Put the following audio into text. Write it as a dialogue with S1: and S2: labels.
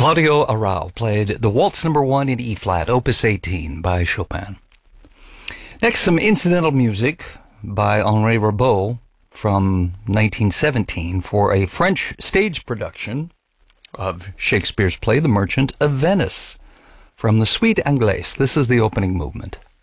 S1: Claudio Arrau played the Waltz Number 1 in E-flat, Opus 18 by Chopin. Next, some incidental music by Henri Rabaud from 1917 for a French stage production of Shakespeare's play The Merchant of Venice from the Suite Anglaise. This is the opening movement.